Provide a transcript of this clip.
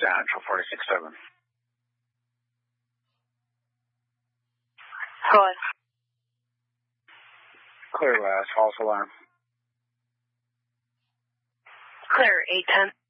Central 46-7. Hello. Clear West, false alarm. Clear 810.